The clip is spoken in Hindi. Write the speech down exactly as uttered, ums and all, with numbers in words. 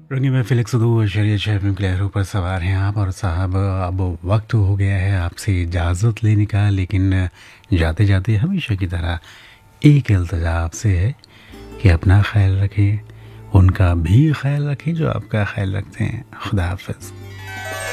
रंगी महफिल एक सौ दो शरीय शहर के लहरों पर सवार हैं आप। और साहब अब वक्त हो गया है आपसे इजाज़त लेने का, लेकिन जाते जाते हमेशा की तरह एक इल्तिजा आपसे है कि अपना ख्याल रखें, उनका भी ख्याल रखें जो आपका ख्याल रखते हैं। खुदा हाफिज़।